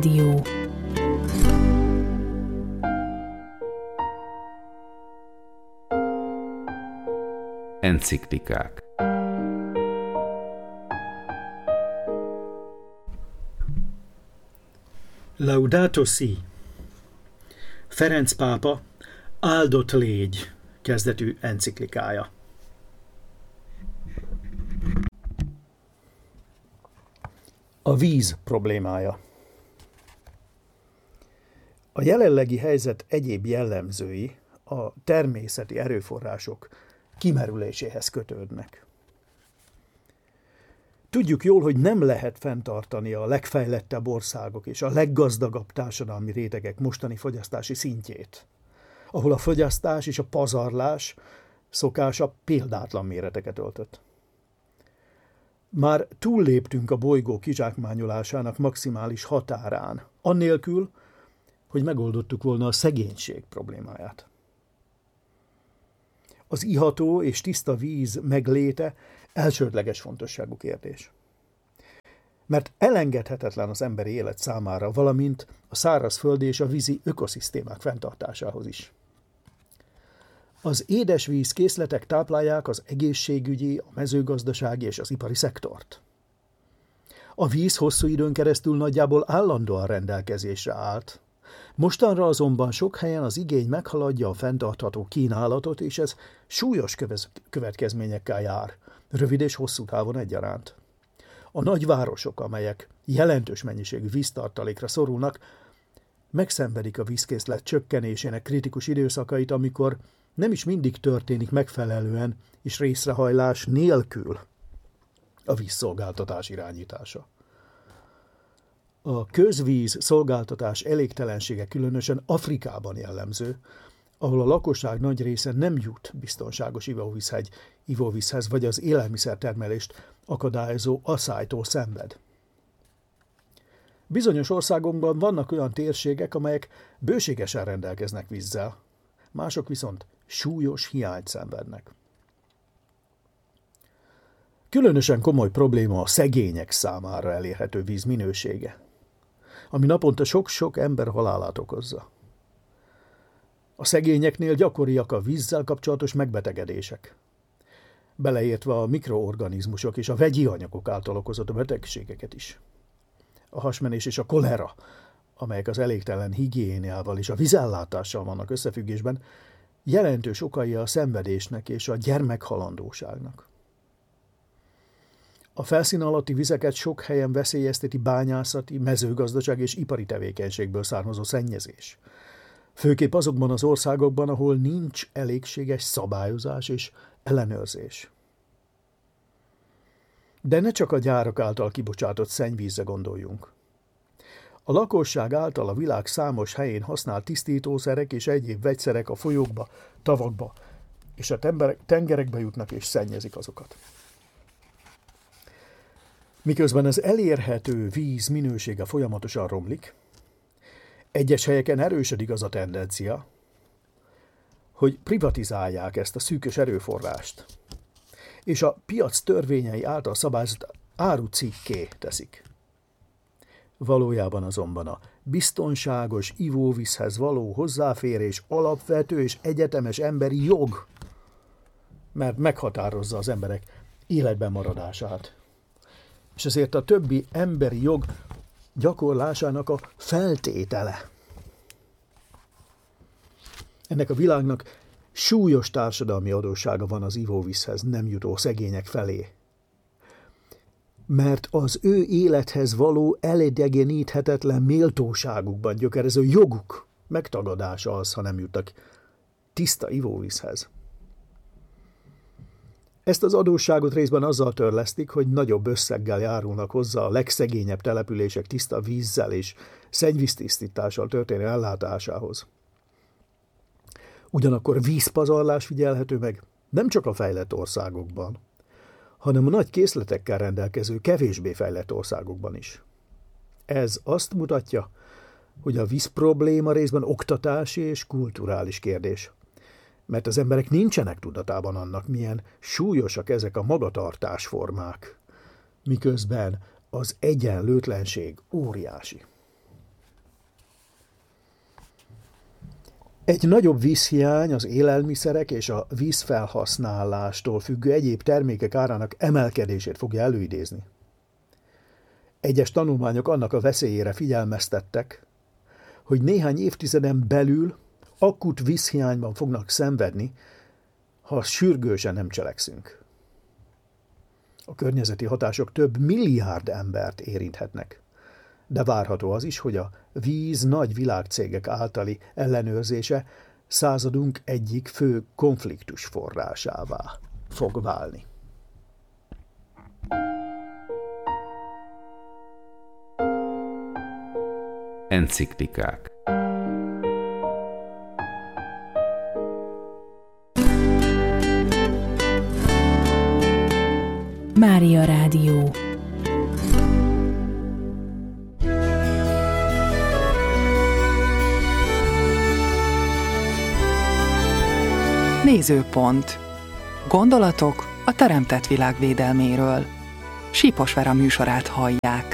Dió. Enciklikák. Laudato si. Ferenc pápa áldott légy kezdetű enciklikája. A víz problémája. A jelenlegi helyzet egyéb jellemzői a természeti erőforrások kimerüléséhez kötődnek. Tudjuk jól, hogy nem lehet fenntartani a legfejlettebb országok és a leggazdagabb társadalmi rétegek mostani fogyasztási szintjét, ahol a fogyasztás és a pazarlás szokása példátlan méreteket öltött. Már túlléptünk a bolygó kizsákmányolásának maximális határán, annélkül, hogy megoldottuk volna a szegénység problémáját. Az iható és tiszta víz megléte elsődleges fontosságú kérdés. Mert elengedhetetlen az emberi élet számára, valamint a szárazföldi és a vízi ökoszisztémák fenntartásához is. Az édesvíz készletek táplálják az egészségügyi, a mezőgazdasági és az ipari szektort. A víz hosszú időn keresztül nagyjából állandóan rendelkezésre állt. Mostanra azonban sok helyen az igény meghaladja a fenntartható kínálatot, és ez súlyos következményekkel jár, rövid és hosszú távon egyaránt. A nagyvárosok, amelyek jelentős mennyiségű víztartalékra szorulnak, megszenvedik a vízkészlet csökkenésének kritikus időszakait, amikor nem is mindig történik megfelelően és részrehajlás nélkül a vízszolgáltatás irányítása. A közvíz szolgáltatás elégtelensége különösen Afrikában jellemző, ahol a lakosság nagy része nem jut biztonságos ivóvízhez, vagy az élelmiszertermelést akadályozó asszálytól szenved. Bizonyos országokban vannak olyan térségek, amelyek bőségesen rendelkeznek vízzel, mások viszont súlyos hiányt szenvednek. Különösen komoly probléma a szegények számára elérhető víz minősége, ami naponta sok-sok ember halálát okozza. A szegényeknél gyakoriak a vízzel kapcsolatos megbetegedések, beleértve a mikroorganizmusok és a vegyi anyagok által okozott betegségeket is. A hasmenés és a kolera, amelyek az elégtelen higiéniával és a vízellátással vannak összefüggésben, jelentős okai a szenvedésnek és a gyermekhalandóságnak. A felszín alatti vizeket sok helyen veszélyezteti bányászati, mezőgazdaság és ipari tevékenységből származó szennyezés. Főképp azokban az országokban, ahol nincs elégséges szabályozás és ellenőrzés. De ne csak a gyárak által kibocsátott szennyvízre gondoljunk. A lakosság által a világ számos helyén használt tisztítószerek és egyéb vegyszerek a folyókba, tavakba és a tengerekbe jutnak és szennyezik azokat. Miközben az elérhető víz minősége folyamatosan romlik, egyes helyeken erősödik az a tendencia, hogy privatizálják ezt a szűkös erőforrást, és a piac törvényei által szabályozott árucikké teszik. Valójában azonban a biztonságos ivóvízhez való hozzáférés alapvető és egyetemes emberi jog, mert meghatározza az emberek életben maradását. És ezért a többi emberi jog gyakorlásának a feltétele. Ennek a világnak súlyos társadalmi adóssága van az ivóvízhez nem jutó szegények felé. Mert az ő élethez való elidegeníthetetlen méltóságukban gyökerező joguk megtagadása az, ha nem jutnak tiszta ivóvízhez. Ezt az adósságot részben azzal törlesztik, hogy nagyobb összeggel járulnak hozzá a legszegényebb települések tiszta vízzel és szennyvíztisztítással történő ellátásához. Ugyanakkor vízpazarlás figyelhető meg nem csak a fejlett országokban, hanem a nagy készletekkel rendelkező, kevésbé fejlett országokban is. Ez azt mutatja, hogy a víz probléma részben oktatási és kulturális kérdés. Mert az emberek nincsenek tudatában annak, milyen súlyosak ezek a magatartásformák, miközben az egyenlőtlenség óriási. Egy nagyobb vízhiány az élelmiszerek és a vízfelhasználástól függő egyéb termékek árának emelkedését fogja előidézni. Egyes tanulmányok annak a veszélyére figyelmeztettek, hogy néhány évtizeden belül akut vízhiányban fognak szenvedni, ha sürgősen nem cselekszünk. A környezeti hatások több milliárd embert érinthetnek, de várható az is, hogy a víz nagy világcégek általi ellenőrzése századunk egyik fő konfliktus forrásává fog válni. Enciklikák. Mária Rádió. Nézőpont. Gondolatok a teremtett világ védelméről. Sípos Vera műsorát hallják.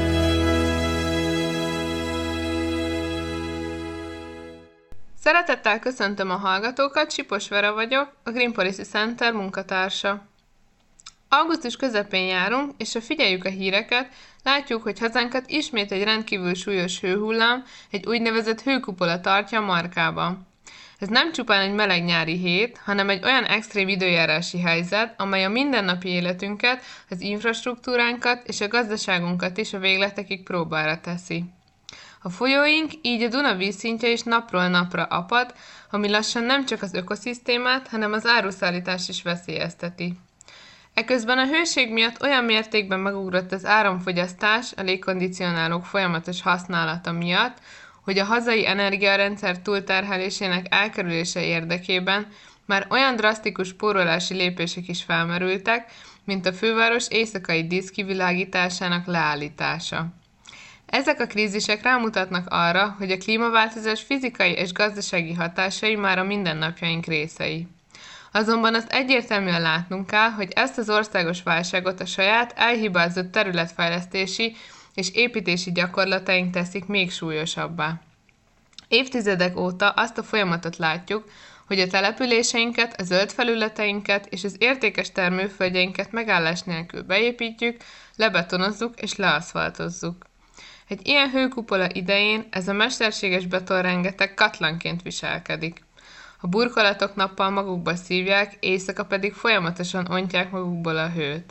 Szeretettel köszöntöm a hallgatókat, Sípos Vera vagyok, a Green Policy Center munkatársa. Augusztus közepén járunk, és ha figyeljük a híreket, látjuk, hogy hazánkat ismét egy rendkívül súlyos hőhullám, egy úgynevezett hőkupola tartja markába. Ez nem csupán egy meleg nyári hét, hanem egy olyan extrém időjárási helyzet, amely a mindennapi életünket, az infrastruktúránkat és a gazdaságunkat is a végletekig próbára teszi. A folyóink, így a Duna vízszintje is napról napra apad, ami lassan nem csak az ökoszisztémát, hanem az áruszállítást is veszélyezteti. Eközben a hőség miatt olyan mértékben megugrott az áramfogyasztás a légkondicionálók folyamatos használata miatt, hogy a hazai energiarendszer túlterhelésének elkerülése érdekében már olyan drasztikus spórolási lépések is felmerültek, mint a főváros éjszakai díszkivilágításának leállítása. Ezek a krízisek rámutatnak arra, hogy a klímaváltozás fizikai és gazdasági hatásai már a mindennapjaink részei. Azonban azt egyértelműen látnunk kell, hogy ezt az országos válságot a saját elhibázott területfejlesztési és építési gyakorlataink teszik még súlyosabbá. Évtizedek óta azt a folyamatot látjuk, hogy a településeinket, a zöld felületeinket és az értékes termőföldjeinket megállás nélkül beépítjük, lebetonozzuk és leaszfaltozzuk. Egy ilyen hőkupola idején ez a mesterséges beton rengeteg katlanként viselkedik. A burkolatok nappal magukba szívják, éjszaka pedig folyamatosan ontják magukból a hőt.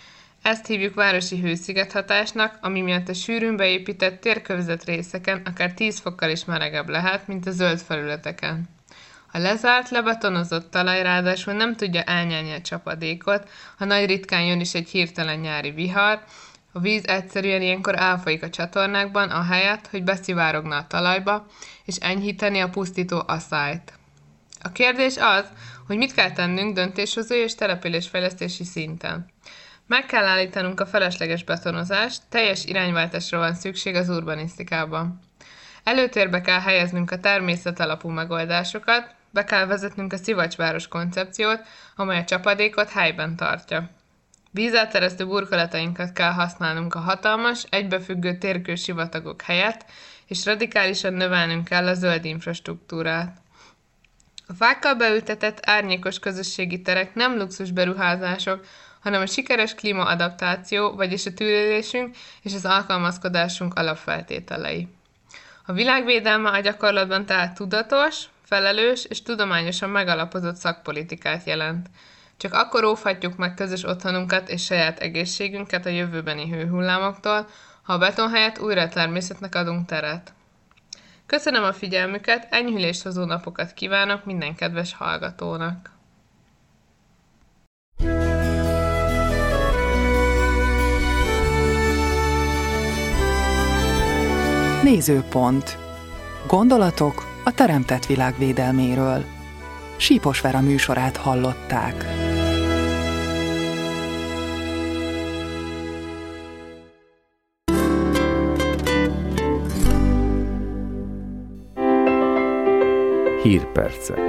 Ezt hívjuk városi hőszigethatásnak, ami miatt a sűrűn beépített térkövzet részeken akár 10 fokkal is melegebb lehet, mint a zöld felületeken. A lezárt, lebetonozott talaj ráadásul nem tudja elnyelni a csapadékot, ha nagy ritkán jön is egy hirtelen nyári vihar, a víz egyszerűen ilyenkor elfolyik a csatornákban, ahelyett, hogy beszivárogna a talajba, és enyhíteni a pusztító aszályt. A kérdés az, hogy mit kell tennünk döntéshozói és településfejlesztési szinten. Meg kell állítanunk a felesleges betonozást, teljes irányváltásra van szükség az urbanisztikában. Előtérbe kell helyeznünk a természet alapú megoldásokat, be kell vezetnünk a szivacsváros koncepciót, amely a csapadékot helyben tartja. Vízelteresztő burkolatainkat kell használnunk a hatalmas, egybefüggő térkősivatagok helyett, és radikálisan növelnünk kell a zöld infrastruktúrát. A fákkal beültetett árnyékos közösségi terek nem luxus beruházások, hanem a sikeres klímaadaptáció, vagyis a túlélésünk és az alkalmazkodásunk alapfeltételei. A világvédelme a gyakorlatban tehát tudatos, felelős és tudományosan megalapozott szakpolitikát jelent. Csak akkor óvhatjuk meg közös otthonunkat és saját egészségünket a jövőbeni hőhullámoktól, ha a beton helyett újra a természetnek adunk teret. Köszönöm a figyelmüket, enyhülést hozó napokat kívánok minden kedves hallgatónak! Nézőpont. Gondolatok a teremtett világ védelméről. Sípos Vera műsorát hallották. Hírpercek.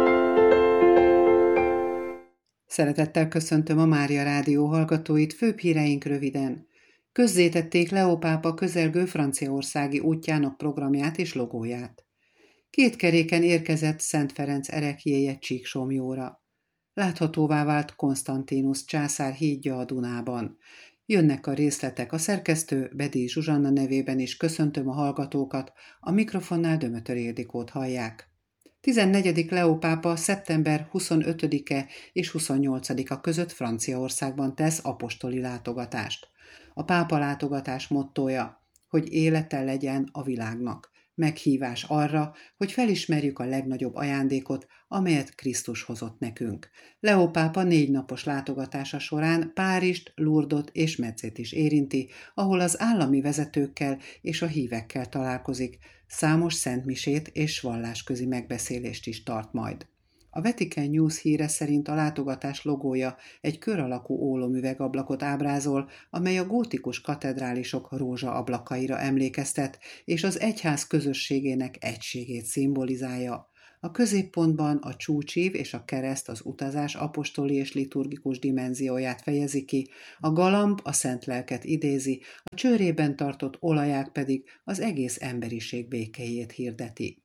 Szeretettel köszöntöm a Mária Rádió hallgatóit, főbb híreink röviden. Közzétették Leó pápa közelgő franciaországi útjának programját és logóját. 2 keréken érkezett Szent Ferenc ereklyéje Csíksomjóra. Láthatóvá vált Konstantinus császár hídja a Dunában. Jönnek a részletek, a szerkesztő Bedély Zsuzsanna nevében is köszöntöm a hallgatókat, a mikrofonnál Dömötör Ildikót hallják. 14. Leó pápa szeptember 25-e és 28-a között Franciaországban tesz apostoli látogatást. A pápa látogatás mottója, hogy élete legyen a világnak. Meghívás arra, hogy felismerjük a legnagyobb ajándékot, amelyet Krisztus hozott nekünk. Leó pápa 4 napos látogatása során Párizst, Lourdot és Metzét is érinti, ahol az állami vezetőkkel és a hívekkel találkozik, számos szentmisét és vallásközi megbeszélést is tart majd. A Vatican News híre szerint a látogatás logója egy kör alakú ólomüvegablakot ábrázol, amely a gótikus katedrálisok rózsa ablakaira emlékeztet, és az egyház közösségének egységét szimbolizálja. A középpontban a csúcsív és a kereszt az utazás apostoli és liturgikus dimenzióját fejezi ki, a galamb a szent lelket idézi, a csőrében tartott olaják pedig az egész emberiség békéjét hirdeti.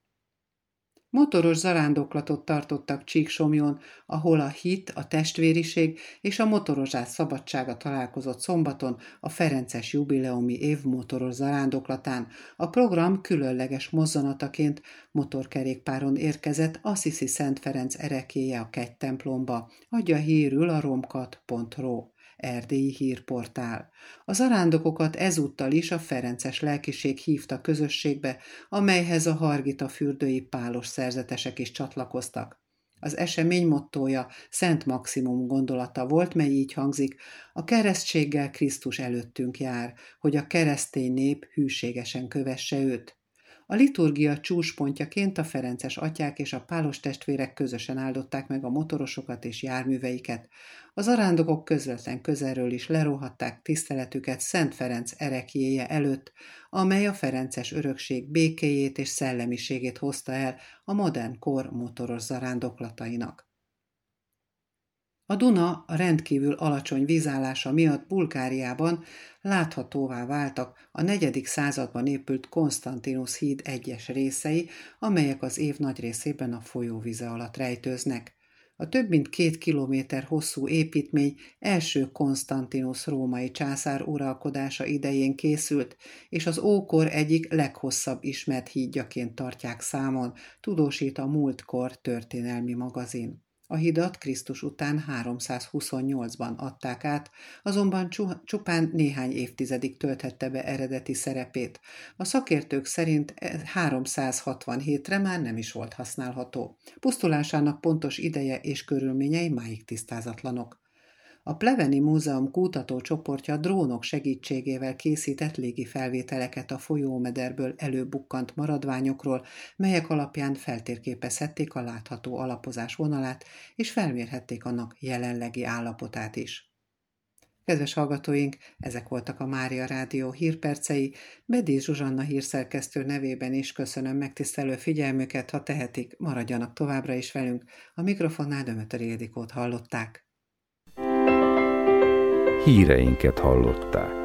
Motoros zarándoklatot tartottak Csíksomjón, ahol a hit, a testvériség és a motorozás szabadsága találkozott szombaton a ferences jubileumi év motoros zarándoklatán. A program különleges mozzanataként motorkerékpáron érkezett Assisi Szent Ferenc ereklyéje a kegytemplomba, adja hírül a romkat.ro. Erdélyi hírportál. A zarándokokat ezúttal is a ferences lelkiség hívta közösségbe, amelyhez a Hargita fürdői pálos szerzetesek is csatlakoztak. Az esemény mottója Szent Maximum gondolata volt, mely így hangzik: a keresztséggel Krisztus előttünk jár, hogy a keresztény nép hűségesen kövesse őt. A liturgia csúcspontjaként a ferences atyák és a pálos testvérek közösen áldották meg a motorosokat és járműveiket. Az zarándokok közvetlen közelről is lerohatták tiszteletüket Szent Ferenc ereklyéje előtt, amely a ferences örökség békéjét és szellemiségét hozta el a modern kor motoros zarándoklatainak. A Duna a rendkívül alacsony vízállása miatt Bulgáriában láthatóvá váltak a 4. században épült Konstantinus híd egyes részei, amelyek az év nagy részében a folyóvize alatt rejtőznek. A több mint 2 kilométer hosszú építmény első Konstantinus római császár uralkodása idején készült, és az ókor egyik leghosszabb ismert hídjaként tartják számon, tudósít a Múltkor történelmi magazin. A hidat Krisztus után 328-ban adták át, azonban csupán néhány évtizedig tölthette be eredeti szerepét. A szakértők szerint 367-re már nem is volt használható. Pusztulásának pontos ideje és körülményei máig tisztázatlanok. A Pleveni Múzeum kutatócsoportja drónok segítségével készített légi felvételeket a folyómederből előbukkant maradványokról, melyek alapján feltérképezhették a látható alapozás vonalát, és felmérhették annak jelenlegi állapotát is. Kedves hallgatóink, ezek voltak a Mária Rádió hírpercei. Bedély Zsuzsanna hírszerkesztő nevében is köszönöm megtisztelő figyelmüket, ha tehetik, maradjanak továbbra is velünk. A mikrofonnál Dömötör Ildikót hallották. Híreinket hallották.